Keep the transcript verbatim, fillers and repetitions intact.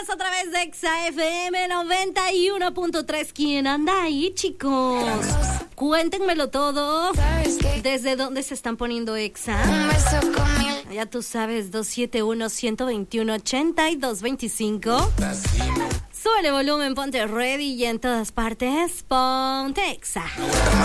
a través de Exa F M noventa y uno punto tres. ¿Quién anda ahí, chicos? Cuéntenmelo todo. ¿Desde dónde se están poniendo Exa? Ya tú sabes, dos siete uno, uno dos uno, ocho dos dos cinco. Súbele volumen, ponte ready y en todas partes, ponte Exa.